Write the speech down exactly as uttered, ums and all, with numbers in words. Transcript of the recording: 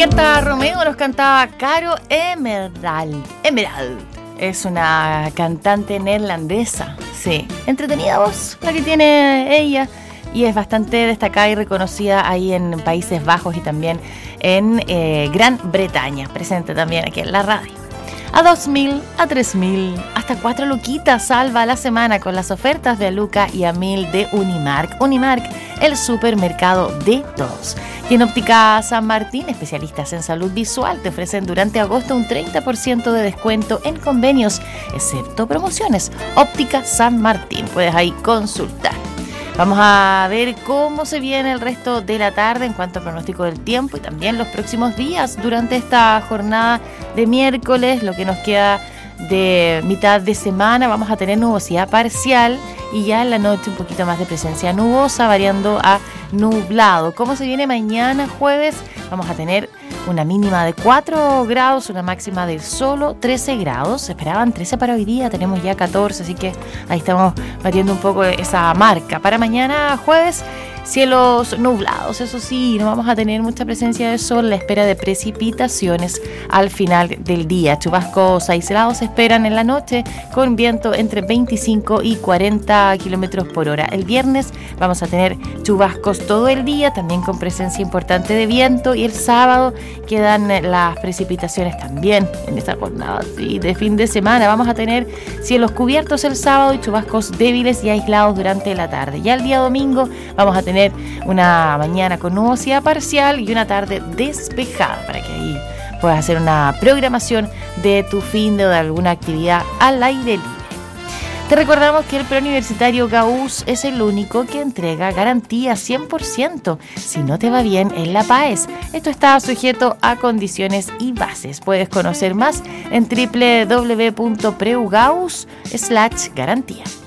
Mirta Romeo nos cantaba Caro Emerald. Emerald es una cantante neerlandesa, sí. Entretenida voz la que tiene ella y es bastante destacada y reconocida ahí en Países Bajos y también en eh, Gran Bretaña. Presente también aquí en la radio. A dos mil, a tres mil, hasta cuatro luquitas salva a la semana con las ofertas de Aluca y a mil de Unimark. Unimark, el supermercado de todos. Y en Óptica San Martín, especialistas en salud visual, te ofrecen durante agosto un treinta por ciento de descuento en convenios, excepto promociones. Óptica San Martín, puedes ahí consultar. Vamos a ver cómo se viene el resto de la tarde en cuanto al pronóstico del tiempo y también los próximos días durante esta jornada de miércoles, lo que nos queda de mitad de semana. Vamos a tener nubosidad parcial y ya en la noche un poquito más de presencia nubosa, variando a nublado. ¿Cómo se viene mañana jueves? Vamos a tener una mínima de cuatro grados, una máxima de solo trece grados. Se esperaban trece para hoy día, tenemos ya catorce, así que ahí estamos batiendo un poco esa marca. Para mañana jueves, cielos nublados, eso sí, no vamos a tener mucha presencia de sol, la espera de precipitaciones al final del día. Chubascos aislados se esperan en la noche con viento entre veinticinco y cuarenta kilómetros por hora. El viernes vamos a tener chubascos todo el día, también con presencia importante de viento, y el sábado quedan las precipitaciones también en esta jornada sí, de fin de semana. Vamos a tener cielos cubiertos el sábado y chubascos débiles y aislados durante la tarde. Ya el día domingo vamos a tener una mañana con nubosidad parcial y una tarde despejada para que ahí puedas hacer una programación de tu fin de, o de alguna actividad al aire libre. Te recordamos que el preuniversitario Gauss es el único que entrega garantía cien por ciento si no te va bien en la PAES. Esto está sujeto a condiciones y bases. Puedes conocer más en doble u doble u doble u punto preugauss slash garantía.